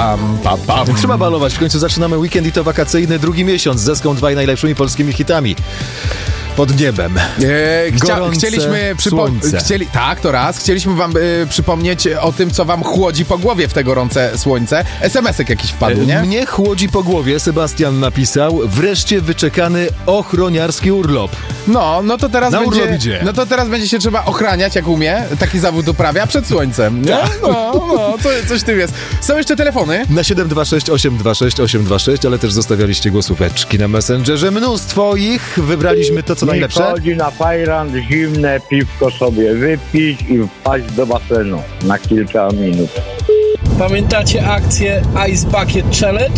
pam. Trzeba balować, w końcu zaczynamy weekend i to wakacyjny drugi miesiąc z Eską 2 najlepszymi polskimi hitami. Pod niebem. Chcieliśmy słońce. Tak, to raz. Chcieliśmy wam przypomnieć o tym, co wam chłodzi po głowie w te gorące słońce. SMS-ek jakiś wpadł, nie? Mnie chłodzi po głowie, Sebastian napisał, wreszcie wyczekany ochroniarski urlop. No to teraz Na będzie. urlop idzie. No to teraz będzie się trzeba ochraniać, jak umie. Taki zawód uprawia przed słońcem. Nie? Coś w tym jest. Są jeszcze telefony. Na 726 826 826, ale też zostawialiście głosóweczki na Messengerze. Mnóstwo ich. Wybraliśmy to, co najlepsze. Nie chodzi na fajrant, zimne piwko sobie wypić i wpaść do basenu na kilka minut. Pamiętacie akcję Ice Bucket Challenge?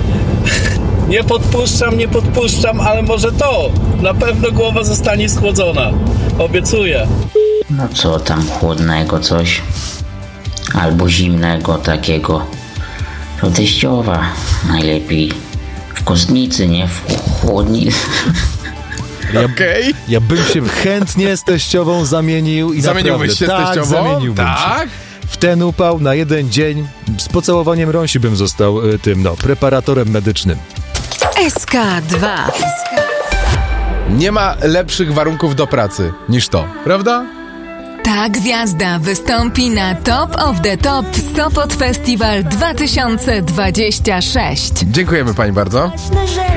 Nie podpuszczam, ale może to. Na pewno głowa zostanie schłodzona. Obiecuję. No co tam chłodnego coś? Albo zimnego takiego. To teściowa. Najlepiej w kostnicy, nie w chłodnicy. Ja bym się chętnie z teściową zamienił i Zamieniłbyś się z teściową? Zamieniłbym Tak? się. W ten upał na jeden dzień z pocałowaniem rąsi bym został preparatorem medycznym. SK2. Nie ma lepszych warunków do pracy niż to, prawda? Ta gwiazda wystąpi na Top of the Top Sopot Festival 2026. Dziękujemy pani bardzo.